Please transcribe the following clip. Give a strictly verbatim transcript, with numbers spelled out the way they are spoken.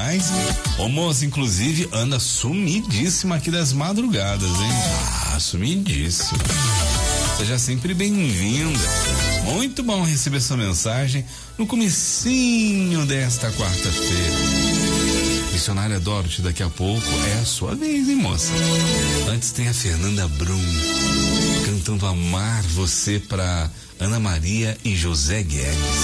demais. Ô moça, inclusive, anda sumidíssima aqui das madrugadas, hein? Ah, sumidíssima. Seja sempre bem-vinda. Muito bom receber sua mensagem no comecinho desta quarta-feira. Missionária Dorothy, daqui a pouco é a sua vez, hein, moça? Antes tem a Fernanda Brum cantando Amar Você pra Ana Maria e José Guedes.